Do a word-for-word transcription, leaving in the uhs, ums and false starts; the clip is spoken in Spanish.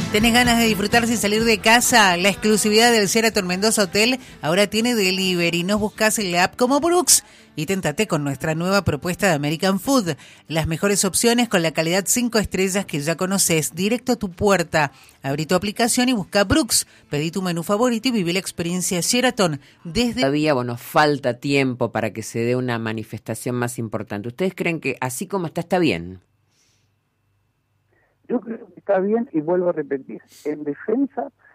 ¿Tenés ganas de disfrutar sin salir de casa? La exclusividad del Sheraton Mendoza Hotel ahora tiene delivery. Nos buscás en la app como Brooks y téntate con nuestra nueva propuesta de American Food. Las mejores opciones con la calidad cinco estrellas que ya conoces, directo a tu puerta. Abrí tu aplicación y busca Brooks. Pedí tu menú favorito y viví la experiencia Sheraton desde... Todavía, bueno, falta tiempo para que se dé una manifestación más importante. ¿Ustedes creen que así como está, está bien? Yo creo que está bien y vuelvo a repetir, en defensa